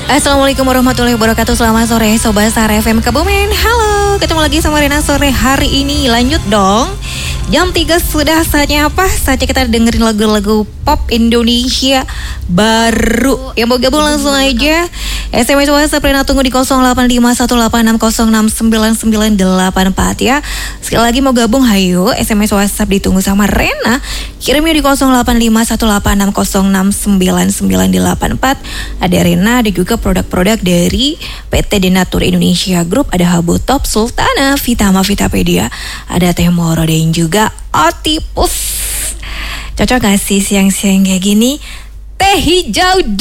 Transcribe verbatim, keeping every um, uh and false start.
Assalamualaikum warahmatullahi wabarakatuh. Selamat sore Sobat Star F M Kebumen. Halo, ketemu lagi sama Rena sore hari ini. Lanjut dong. Jam tiga sudah saatnya apa? Saatnya kita dengerin lagu-lagu pop Indonesia baru. Yang mau gabung langsung aja S M S WhatsApp Rena tunggu di nol delapan lima satu delapan enam nol enam sembilan sembilan delapan empat ya. Sekali lagi mau gabung, hayo S M S WhatsApp ditunggu sama Rena. Kirimnya di nol delapan lima satu delapan enam nol enam sembilan sembilan delapan empat. Ada Rena, ada juga produk-produk dari P T Denatur Indonesia Group. Ada Habu Top, Sultana, Vitama, Vitapedia, ada Teh Moro dan juga Otipus. Cocok gak sih siang-siang kayak gini? Teh hijau